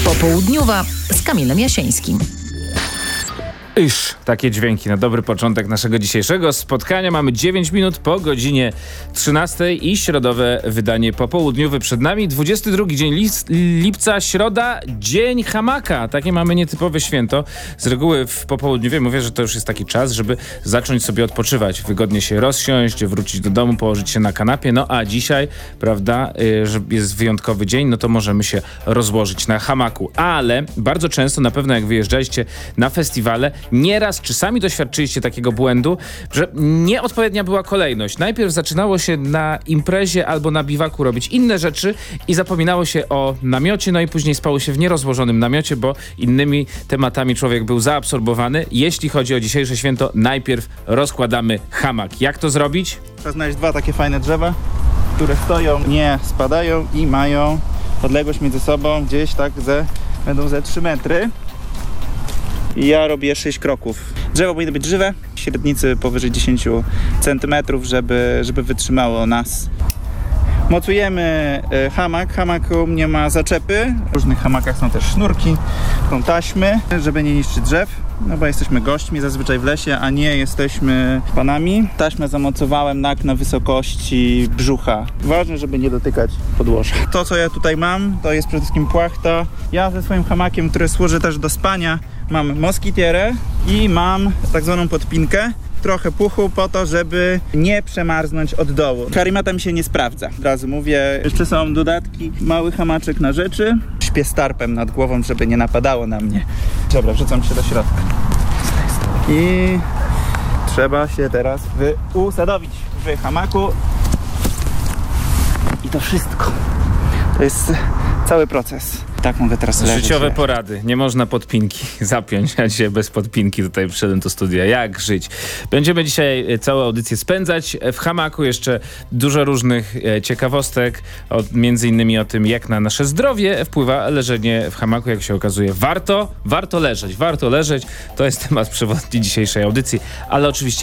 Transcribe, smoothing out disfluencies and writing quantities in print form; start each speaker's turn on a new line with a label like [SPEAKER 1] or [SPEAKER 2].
[SPEAKER 1] Popołudniowa z Kamilem Jasieńskim.
[SPEAKER 2] Takie dźwięki na dobry początek naszego dzisiejszego spotkania. Mamy 9 minut po godzinie 13 i środowe wydanie popołudniowe przed nami. 22 dzień lipca, środa, dzień hamaka. Takie mamy nietypowe święto. Z reguły w popołudniowie mówię, że to już jest taki czas, żeby zacząć sobie odpoczywać, wygodnie się rozsiąść, wrócić do domu, położyć się na kanapie. No a dzisiaj, prawda, że jest wyjątkowy dzień, no to możemy się rozłożyć na hamaku. Ale bardzo często, na pewno jak wyjeżdżaliście na festiwale, nieraz czy sami doświadczyliście takiego błędu, że nieodpowiednia była kolejność. Najpierw zaczynało się na imprezie albo na biwaku robić inne rzeczy i zapominało się o namiocie, no i później spało się w nierozłożonym namiocie, bo innymi tematami człowiek był zaabsorbowany. Jeśli chodzi o dzisiejsze święto, najpierw rozkładamy hamak. Jak to zrobić?
[SPEAKER 3] Trzeba znaleźć dwa takie fajne drzewa, które stoją, nie spadają i mają odległość między sobą gdzieś tak będą ze 3 metry. I ja robię 6 kroków. Drzewo powinno być żywe, średnicy powyżej 10 cm, żeby wytrzymało nas. Mocujemy hamak. Hamak u mnie ma zaczepy. W różnych hamakach są też sznurki, są taśmy, żeby nie niszczyć drzew. No bo jesteśmy gośćmi zazwyczaj w lesie, a nie jesteśmy panami. Taśmę zamocowałem na wysokości brzucha. Ważne, żeby nie dotykać podłoża. To, co ja tutaj mam, to jest przede wszystkim płachta. Ja ze swoim hamakiem, który służy też do spania, mam moskitierę i mam tak zwaną podpinkę. Trochę puchu po to, żeby nie przemarznąć od dołu. Karimata mi się nie sprawdza. Od razu mówię, jeszcze są dodatki. Mały hamaczek na rzeczy. Śpię z tarpem nad głową, żeby nie napadało na mnie. Dobra, wrzucam się do środka. I trzeba się teraz usadowić w hamaku. I to wszystko. To jest cały proces. Tak mogę teraz leżeć.
[SPEAKER 2] Życiowe porady. Nie można podpinki zapiąć. Ja dzisiaj bez podpinki tutaj przyszedłem do studia. Jak żyć? Będziemy dzisiaj całą audycję spędzać w hamaku. Jeszcze dużo różnych ciekawostek. Między innymi o tym, jak na nasze zdrowie wpływa leżenie w hamaku. Jak się okazuje, warto leżeć. To jest temat przewodni dzisiejszej audycji. Ale oczywiście